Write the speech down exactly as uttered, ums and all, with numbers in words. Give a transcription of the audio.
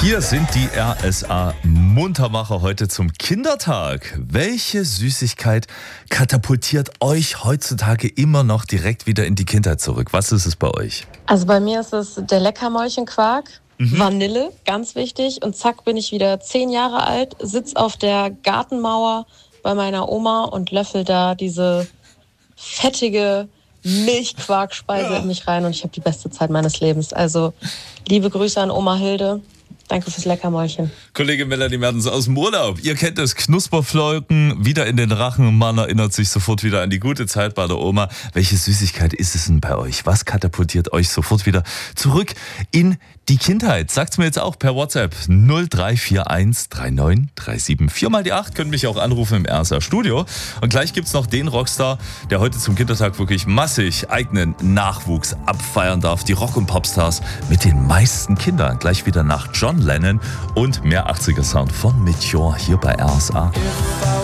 Hier sind die R S A Muntermacher heute zum Kindertag. Welche Süßigkeit katapultiert euch heutzutage immer noch direkt wieder in die Kindheit zurück? Was ist es bei euch? Also bei mir ist es der Leckermäulchenquark, mhm. Vanille, ganz wichtig. Und zack, bin ich wieder zehn Jahre alt, sitz auf der Gartenmauer bei meiner Oma und löffel da diese fettige Milchquarkspeise ja. in mich rein. Und ich habe die beste Zeit meines Lebens. Also liebe Grüße an Oma Hilde. Danke fürs Leckermäulchen. Kollegin Melanie Mertens aus dem Urlaub. Ihr kennt das Knusperflocken, wieder in den Rachen. Man erinnert sich sofort wieder an die gute Zeit bei der Oma. Welche Süßigkeit ist es denn bei euch? Was katapultiert euch sofort wieder zurück in die Kindheit? Sagt's mir jetzt auch per WhatsApp null drei vier eins drei neun drei sieben vier mal die acht. Könnt mich auch anrufen im R S A-Studio. Und gleich gibt's noch den Rockstar, der heute zum Kindertag wirklich massig eigenen Nachwuchs abfeiern darf. Die Rock- und Popstars mit den meisten Kindern. Gleich wieder nach John Lennon und mehr achtziger Sound von Meteor hier bei R S A.